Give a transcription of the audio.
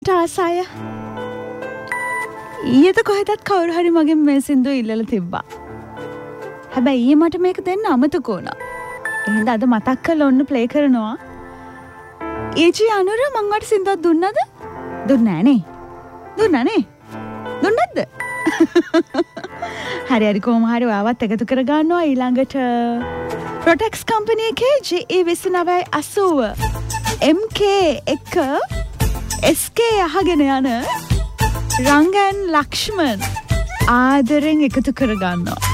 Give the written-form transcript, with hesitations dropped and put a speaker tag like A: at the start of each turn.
A: ටාසාය ඊයේද කොහෙදත් කවුරු හරි මගෙන් මේ සින්දුව ඉල්ලලා තිබ්බා. හැබැයි ඊයේ මට මේක දෙන්න අමතක වුණා. එහෙනම් අද මතක් කරලා ඔන්න ප්ලේ කරනවා. ඒජි අනුර මං වට සින්දුවක් දුන්නද? දුන්නේ නෑනේ. දුන්නානේ. දුන්නද? හරි හරි කොහොම හරි ඔයාවත් එකතු කර ගන්නවා ඊළඟට Protex company එකේ GE2980 MK එක SK අහගෙන යන රංගන් ලක්ෂ්මන් ආදරෙන් එකතු කර ගන්නවා.